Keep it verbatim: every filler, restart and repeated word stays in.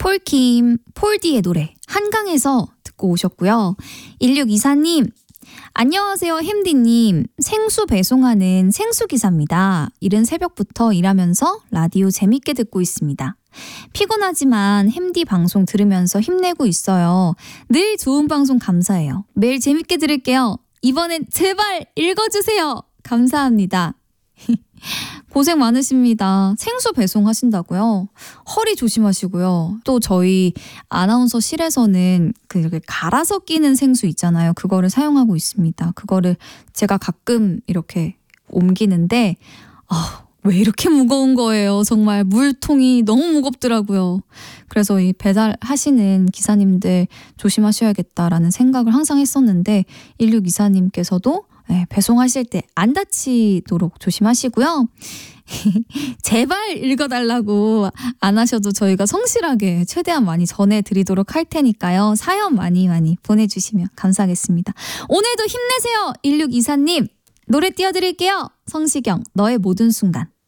폴킴, 폴디의 노래 한강에서 듣고 오셨고요. 일육이사님 안녕하세요 햄디님. 생수 배송하는 생수기사입니다. 이른 새벽부터 일하면서 라디오 재밌게 듣고 있습니다. 피곤하지만 햄디 방송 들으면서 힘내고 있어요. 늘 좋은 방송 감사해요. 매일 재밌게 들을게요. 이번엔 제발 읽어주세요. 감사합니다. 고생 많으십니다. 생수 배송하신다고요? 허리 조심하시고요. 또 저희 아나운서실에서는 그 이렇게 갈아서 끼는 생수 있잖아요. 그거를 사용하고 있습니다. 그거를 제가 가끔 이렇게 옮기는데 아, 왜 이렇게 무거운 거예요. 정말 물통이 너무 무겁더라고요. 그래서 이 배달하시는 기사님들 조심하셔야겠다라는 생각을 항상 했었는데 일육이사님께서도 네, 배송하실 때 안 다치도록 조심하시고요. 제발 읽어달라고 안 하셔도 저희가 성실하게 최대한 많이 전해드리도록 할 테니까요. 사연 많이 많이 보내주시면 감사하겠습니다. 오늘도 힘내세요. 일육이사님 노래 띄워드릴게요. 성시경 너의 모든 순간.